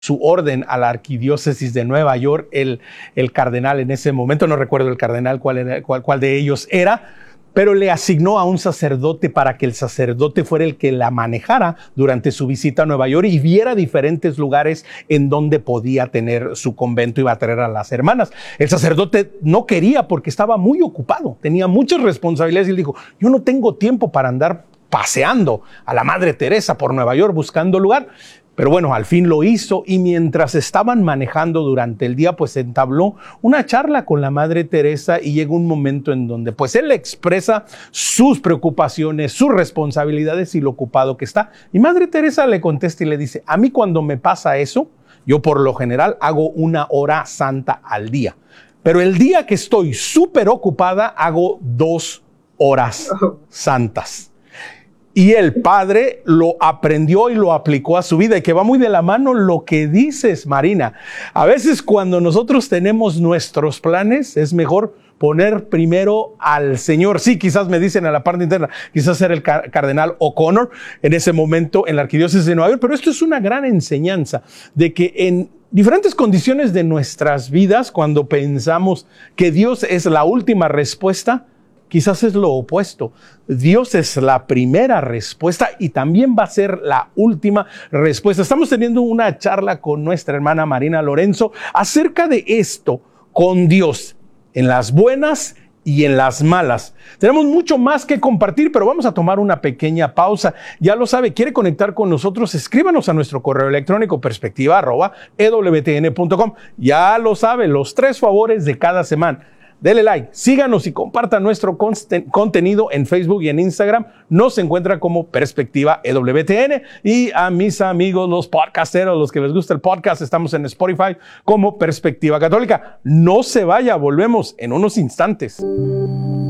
su orden a la arquidiócesis de Nueva York, el cardenal en ese momento, no recuerdo el cardenal cuál de ellos era, pero le asignó a un sacerdote para que el sacerdote fuera el que la manejara durante su visita a Nueva York y viera diferentes lugares en donde podía tener su convento y iba a traer a las hermanas. El sacerdote no quería porque estaba muy ocupado, tenía muchas responsabilidades y él dijo, yo no tengo tiempo para andar paseando a la Madre Teresa por Nueva York buscando lugar. Pero bueno, al fin lo hizo y mientras estaban manejando durante el día, pues entabló una charla con la Madre Teresa y llega un momento en donde pues él le expresa sus preocupaciones, sus responsabilidades y lo ocupado que está. Y Madre Teresa le contesta y le dice, a mí cuando me pasa eso, yo por lo general hago 1 hora santa al día. Pero el día que estoy súper ocupada, hago 2 horas santas. Y el padre lo aprendió y lo aplicó a su vida y que va muy de la mano lo que dices, Marina. A veces cuando nosotros tenemos nuestros planes es mejor poner primero al Señor. Sí, quizás me dicen a la parte interna, quizás era el cardenal O'Connor en ese momento en la arquidiócesis de Nueva York, pero esto es una gran enseñanza de que en diferentes condiciones de nuestras vidas, cuando pensamos que Dios es la última respuesta, quizás es lo opuesto. Dios es la primera respuesta y también va a ser la última respuesta. Estamos teniendo una charla con nuestra hermana Marina Lorenzo acerca de esto con Dios, en las buenas y en las malas. Tenemos mucho más que compartir, pero vamos a tomar una pequeña pausa. Ya lo sabe, quiere conectar con nosotros, escríbanos a nuestro correo electrónico perspectiva@ewtn.com. Ya lo sabe, los 3 favores de cada semana. Dele like, síganos y compartan nuestro contenido en Facebook y en Instagram. Nos encuentra como Perspectiva EWTN. Y a mis amigos, los podcasteros, los que les gusta el podcast, estamos en Spotify como Perspectiva Católica. No se vaya, volvemos en unos instantes.